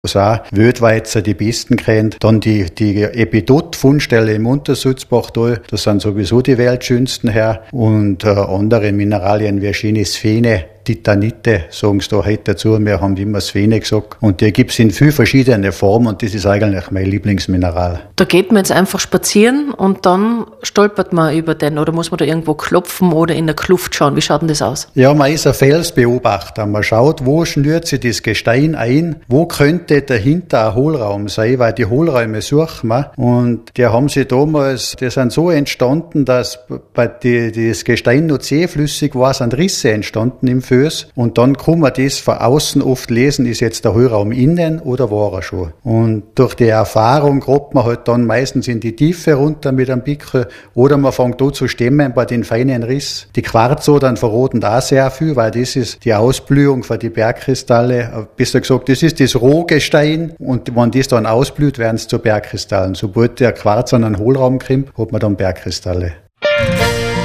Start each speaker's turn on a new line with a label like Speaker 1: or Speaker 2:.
Speaker 1: was auch weltweit so die besten kennt. Dann die Epidot-Fundstelle im Untersulzbachtal, das sind sowieso die weltschönsten her. Und andere Mineralien wie schöne Sphene, Titanite, sagen sie da heute dazu. Wir haben immer Sphene gesagt. Und die gibt's in viel verschiedene Formen und das ist eigentlich mein Lieblingsmineral.
Speaker 2: Da geht man jetzt einfach spazieren und dann stolpert man über den oder muss man da irgendwo klopfen oder in der Kluft schauen? Wie schaut denn das aus?
Speaker 1: Ja, man ist ein Felsbeobachter. Man schaut, wo schnürt sich das Gestein ein, wo könnte dahinter ein Hohlraum sein, weil die Hohlräume suchen wir. Und die haben sie damals, die sind so entstanden, dass das Gestein noch zähflüssig war, sind Risse entstanden im Föß. Und dann kann man das von außen oft lesen, ist jetzt der Hohlraum innen oder war er schon. Und durch die Erfahrung grabt man halt dann meistens in die Tiefe runter mit einem Pickel oder man fängt an zu stemmen bei den feinen Riss. Die Quarzodern verroten da sehr viel, weil das ist die Ausblühung für die Bergkristalle. Besser gesagt, das ist das Rohgestein und wenn das dann ausblüht, werden es zu Bergkristallen. Sobald der Quarz an einen Hohlraum kommt, hat man dann Bergkristalle.